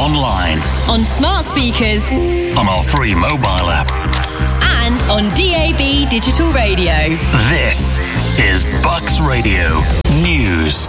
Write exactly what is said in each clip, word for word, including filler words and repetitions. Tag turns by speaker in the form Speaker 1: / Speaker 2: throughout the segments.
Speaker 1: online,
Speaker 2: on smart speakers,
Speaker 1: on our free mobile app,
Speaker 2: and on D A B digital radio.
Speaker 1: This is Bucks Radio News.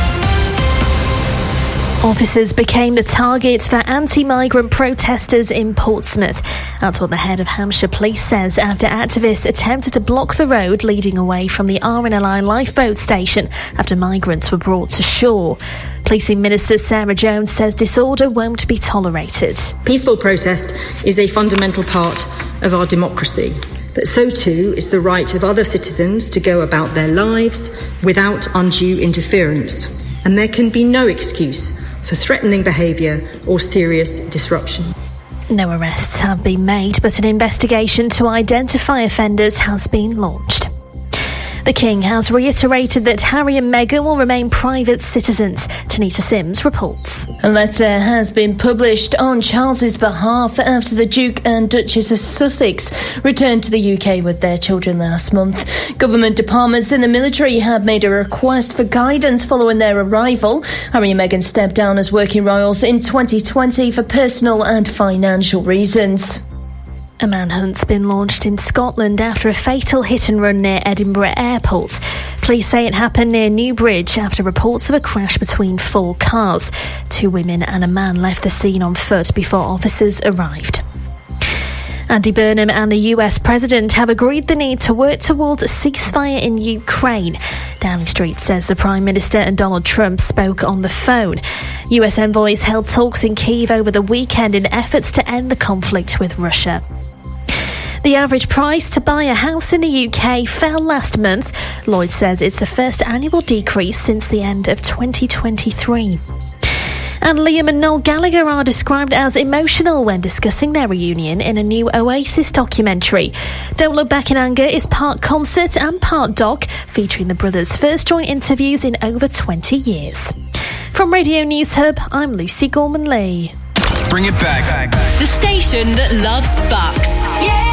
Speaker 3: Officers became the targets for anti-migrant protesters in Portsmouth. That's what the head of Hampshire Police says after activists attempted to block the road leading away from the R N L I lifeboat station after migrants were brought to shore. Policing Minister Sarah Jones says disorder won't be tolerated.
Speaker 4: Peaceful protest is a fundamental part of our democracy, but so too is the right of other citizens to go about their lives without undue interference. And there can be no excuse for threatening behaviour or serious disruption.
Speaker 3: No arrests have been made, but an investigation to identify offenders has been launched. The King has reiterated that Harry and Meghan will remain private citizens. Tanita Sims reports.
Speaker 5: A letter has been published on Charles's behalf after the Duke and Duchess of Sussex returned to the U K with their children last month. Government departments and the military have made a request for guidance following their arrival. Harry and Meghan stepped down as working royals in twenty twenty for personal and financial reasons.
Speaker 3: A manhunt's been launched in Scotland after a fatal hit-and-run near Edinburgh Airport. Police say it happened near Newbridge after reports of a crash between four cars. Two women and a man left the scene on foot before officers arrived. Andy Burnham and the U S President have agreed the need to work towards a ceasefire in Ukraine. Downing Street says the Prime Minister and Donald Trump spoke on the phone. U S envoys held talks in Kyiv over the weekend in efforts to end the conflict with Russia. The average price to buy a house in the U K fell last month. Lloyd says it's the first annual decrease since the end of twenty twenty-three. And Liam and Noel Gallagher are described as emotional when discussing their reunion in a new Oasis documentary. Don't Look Back in Anger is part concert and part doc, featuring the brothers' first joint interviews in over twenty years. From Radio News Hub, I'm Lucy Gorman-Lee.
Speaker 1: Bring it back.
Speaker 2: The station that loves Bucks. Yeah!